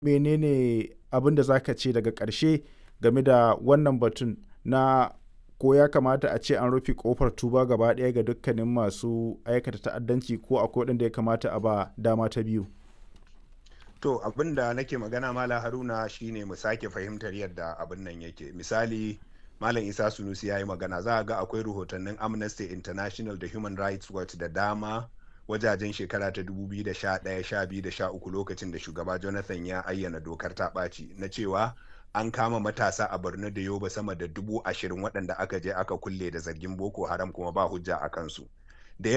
menene abin da zaka ce daga ƙarshe game da wannan batun na ko ya kamata a ce an rufe ƙofar tuba gaba ɗaya ga dukkanin masu aikata ta'addanci ko akwai waɗanda ya kamata a ba dama ta biyu? To abin da nake magana Malam Haruna shine mu sake fahimtar yadda abin nan yake. Misali, Malam Isa Sunusi ya yi magana za a ga akwai rahotannin Amnesty International da Human Rights Watch da dama wajajen shekara ta 2011, 12 da 13 lokacin da shugaba Jonathan ya ayyana dokar ta ɓaci na cewa an kama matasa a Borno da Yobe sama da 20,000 waɗanda aka je aka kulle da zargin Boko Haram kuma ba hujja a kansu.